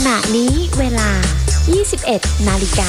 ณะนี้เวลา 21 นาฬิกา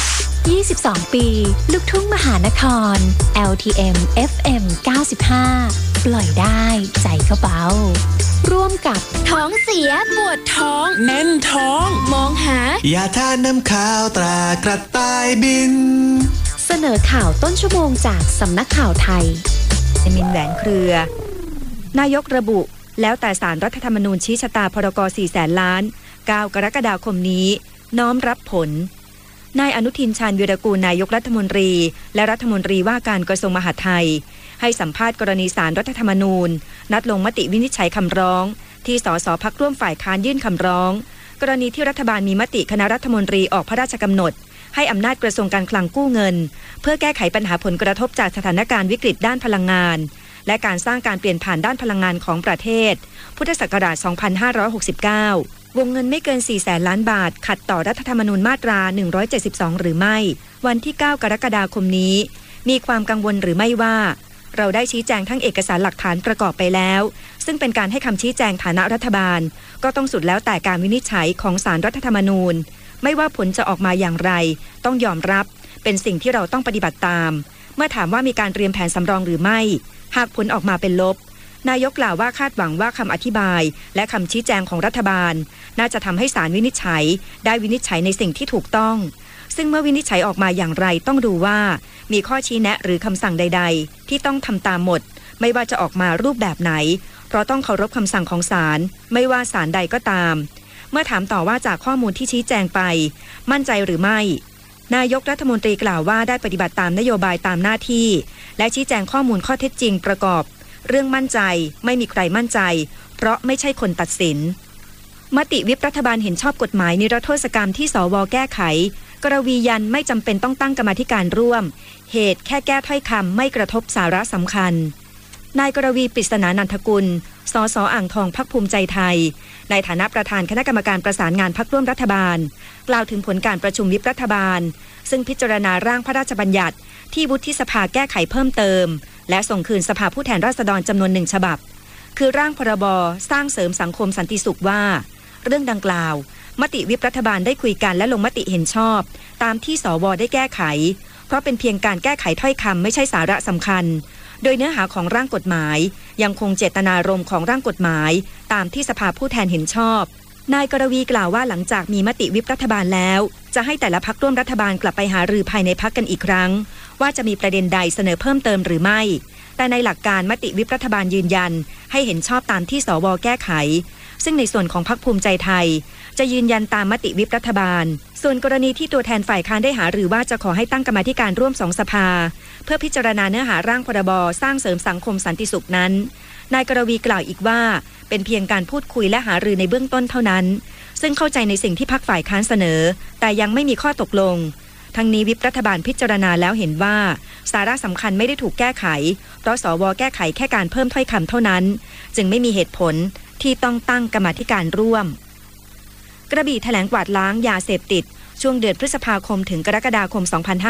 22 ปีลูกทุ่งมหานคร LTM FM 95 ปล่อยได้ใจก็เบาร่วมกับท้องเสียปวดท้องแน่นท้องมองหายาทาน้ำขาวตรากระต่ายบินเสนอข่าวต้นชั่วโมงจากสำนักข่าวไทยมินแหวนเครือนายกระบุแล้วแต่ศาลรัฐธรรมนูญชี้ชะตาพรก400,000 ล้าน9 กรกฎาคมนี้น้อมรับผลนายอนุทินชาญวีรกูลนายกรัฐมนตรีและรัฐมนตรีว่าการกระทรวงมหาดไทยให้สัมภาษณ์กรณีศาลรัฐธรรมนูญนัดลงมติวินิจฉัยคำร้องที่สสพรรคร่วมฝ่ายค้านยื่นคำร้องกรณีที่รัฐบาลมีมติคณะรัฐมนตรีออกพระราชกำหนดให้อำนาจกระทรวงการคลังกู้เงินเพื่อแก้ไขปัญหาผลกระทบจากสถานการณ์วิกฤตด้านพลังงานและการสร้างการเปลี่ยนผ่านด้านพลังงานของประเทศพุทธศักราช 2569 วงเงินไม่เกิน 400,000 ล้านบาทขัดต่อรัฐธรรมนูญมาตรา 172 หรือไม่วันที่ 9 กรกฎาคมนี้มีความกังวลหรือไม่ว่าเราได้ชี้แจงทั้งเอกสารหลักฐานประกอบไปแล้วซึ่งเป็นการให้คำชี้แจงฐานะรัฐบาลก็ต้องสุดแล้วแต่การวินิจฉัยของศาลรัฐธรรมนูญไม่ว่าผลจะออกมาอย่างไรต้องยอมรับเป็นสิ่งที่เราต้องปฏิบัติตามเมื่อถามว่ามีการเตรียมแผนสำรองหรือไม่หากผลออกมาเป็นลบนายกกล่าวว่าคาดหวังว่าคำอธิบายและคำชี้แจงของรัฐบาลน่าจะทำให้ศาลวินิจฉัยได้วินิจฉัยในสิ่งที่ถูกต้องซึ่งเมื่อวินิจฉัยออกมาอย่างไรต้องดูว่ามีข้อชี้แนะหรือคำสั่งใดๆที่ต้องทำตามหมดไม่ว่าจะออกมารูปแบบไหนเพราะต้องเคารพคำสั่งของศาลไม่ว่าศาลใดก็ตามเมื่อถามต่อว่าจากข้อมูลที่ชี้แจงไปมั่นใจหรือไม่นายกรัฐมนตรีกล่าวว่าได้ปฏิบัติตามนโยบายตามหน้าที่และชี้แจงข้อมูลข้อเท็จจริงประกอบเรื่องมั่นใจไม่มีใครมั่นใจเพราะไม่ใช่คนตัดสินมติวิปรัฐบาลเห็นชอบกฎหมายนิรโทษกรรมที่สว.แก้ไขกรวียันไม่จำเป็นต้องตั้งกรรมาธิการร่วมเหตุแค่แก้ถ้อยคำไม่กระทบสาระสำคัญนายกรวีปริศนานันทกุลสส.อ่างทองพรรคภูมิใจไทยในฐานะประธานคณะกรรมการประสานงานพรรคร่วมรัฐบาลกล่าวถึงผลการประชุมวิปรัฐบาลซึ่งพิจารณาร่างพระราชบัญญัติที่วุฒิสภาแก้ไขเพิ่มเติมและส่งคืนสภาผู้แทนราษฎรจำนวน1 ฉบับคือร่างพรบสร้างเสริมสังคมสันติสุขว่าเรื่องดังกล่าวมติวิปรัฐบาลได้คุยกันและลงมติเห็นชอบตามที่สว.ได้แก้ไขเพราะเป็นเพียงการแก้ไขถ้อยคำไม่ใช่สาระสำคัญโดยเนื้อหาของร่างกฎหมายยังคงเจตนารมณ์ของร่างกฎหมายตามที่สภาผู้แทนเห็นชอบนายกรวีกล่าวว่าหลังจากมีมติวิปรัฐบาลแล้วจะให้แต่ละพรรคร่วมรัฐบาลกลับไปหารือภายในพรรคกันอีกครั้งว่าจะมีประเด็นใดเสนอเพิ่มเติมหรือไม่แต่ในหลักการมติวิปรัฐบาลยืนยันให้เห็นชอบตามที่สว.แก้ไขซึ่งในส่วนของพรรคภูมิใจไทยจะยืนยันตามมติวิปรัฐบาลส่วนกรณีที่ตัวแทนฝ่ายค้านได้หารือว่าจะขอให้ตั้งกรรมาธิการร่วม2 สภาเพื่อพิจารณาเนื้อหาร่างพรบสร้างเสริมสังคมสันติสุขนั้นนายกรวีกล่าวอีกว่าเป็นเพียงการพูดคุยและหารือในเบื้องต้นเท่านั้นซึ่งเข้าใจในสิ่งที่พรรคฝ่ายค้านเสนอแต่ยังไม่มีข้อตกลงทั้งนี้วิปรัฐบาลพิจารณาแล้วเห็นว่าสาระสำคัญไม่ได้ถูกแก้ไขเพราะสว.แก้ไขแค่การเพิ่มถ้อยคำเท่านั้นจึงไม่มีเหตุผลที่ต้องตั้งกรรมาธิการร่วมกระบี่แถลงกวาดล้างยาเสพติดช่วงเดือนพฤษภาคมถึงกรกฎาคม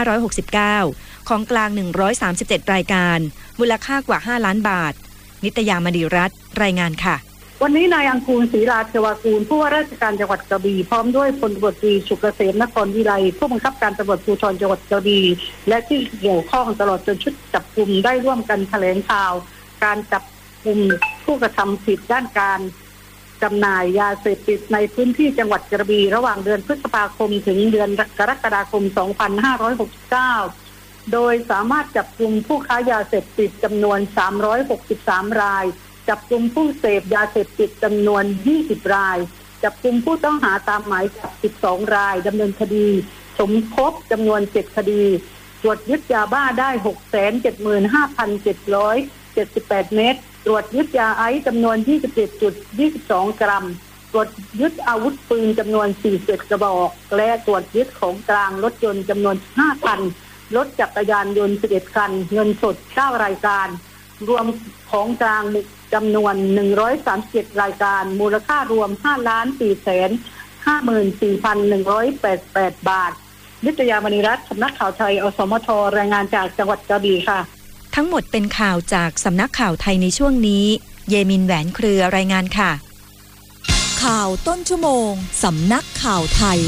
2569 ของกลาง137 รายการมูลค่ากว่า5 ล้านบาทนิตยามณีรัตน์รายงานค่ะวันนี้นายอังกูลศรีราชวากูลผู้ว่าราชการจังหวัดกระบี่พร้อมด้วยพลตำรวจตรีสุกเกษมนครวิไลผู้บังคับการตำรวจภูธรจังหวัดกระบี่และที่เกี่ยวข้องตลอดจนชุดจับกุมได้ร่วมกันแถลงข่าวการจับกุมผู้กระทำผิดด้านการจำหน่ายยาเสพติดในพื้นที่จังหวัดกระบี่ระหว่างเดือนพฤษภาคมถึงเดือนกรกฎาคม 2569 โดยสามารถจับกุมผู้ค้ายาเสพติดจำนวน363 รายจับกุมผู้เสพยาเสพติดจำนวน20 รายจับกุมผู้ต้องหาตามหมายจับ12 รายดำเนินคดีสมคบจำนวน7 คดีตรวจยึดยาบ้าได้ 675,778 เม็ดตรวจยึดยาไอซ์จำนวน 27.22 กรัมตรวจยึดอาวุธปืนจำนวน47 กระบอกและตรวจยึดของกลางรถยนต์จำนวน5 คันรถจักรยานยนต์11 คันเงินสด9 รายการรวมของกลางจำนวน137 รายการมูลค่ารวม 5,454,188 บาทนิตยามณีรัตน์สำนักข่าวไทยอสมทรายงานจากจังหวัดกระบี่ค่ะทั้งหมดเป็นข่าวจากสำนักข่าวไทยในช่วงนี้เยมินแหวนเครือรายงานค่ะขข่าวต้นชั่วโมงสำนักข่าวไทย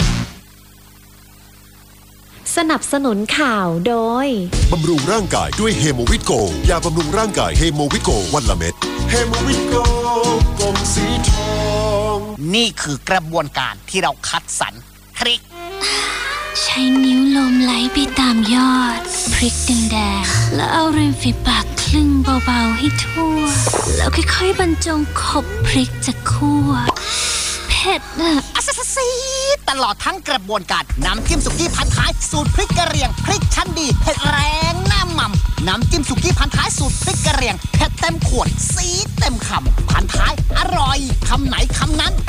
สนับสนุนข่าวโดยบำรุงร่างกายด้วยเฮโมวิตโกยาบำรุงร่างกายเฮโมวิตโกวันละเม็ดเฮโมวิตโกกลมสีทองนี่คือกระบวนการที่เราคัดสรรพริกใช้นิ้วลมไหลไปตามยอดพริกแดงๆแล้วเอาริมฝีปากคลึงเบาๆให้ทั่วแล้วค่อยๆบรรจงขบพริกจากคั่วเผ็ดอะซีตลอดทั้งกระบวนการน้ำจิ้มสุกี้พันท้ายสูตรพริกกระเหรี่ยงพริกชั้นดีเผ็ดแรงหน้าหม่ำน้ำจิ้มสุกี้พันท้ายสูตรพริกกระเหรี่ยงเผ็ดเต็มขวดซีดเต็มคำพันท้ายอร่อยคำไหนคำนั้น